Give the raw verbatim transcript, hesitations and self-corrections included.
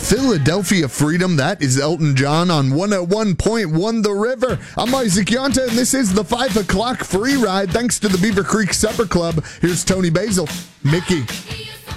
Philadelphia Freedom. That is Elton John on one oh one point one The River. I'm Isaac Yonta, and this is the five o'clock free ride. Thanks to the Beaver Creek Supper Club. Here's Tony Basil. Mickey.